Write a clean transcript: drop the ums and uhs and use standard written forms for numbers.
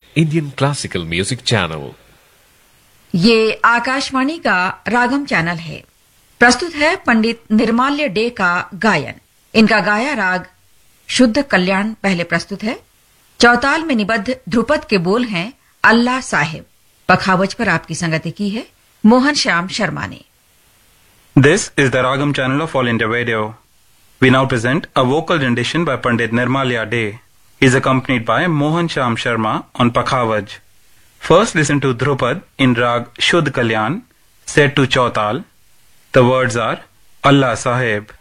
Indian Classical Music Channel. ये आकाशवाणी का रागम channel है। प्रस्तुत है पंडित निर्माल्य डे का गायन। इनका गाया राग शुद्ध कल्याण पहले प्रस्तुत है। चौताल में निबद्ध ध्रुपद के बोल हैं अल्लाह साहिब। पखावज पर आपकी संगति की है मोहन श्याम शर्मा ने। This is the Ragam channel of All India Radio. We now present a vocal rendition by Pandit Nirmalya Day. He is accompanied by Mohan Sham Sharma on Pakhavaj. First listen to Dhrupad in Rag Shuddh Kalyan, set to Chautal. The words are Allah Sahib.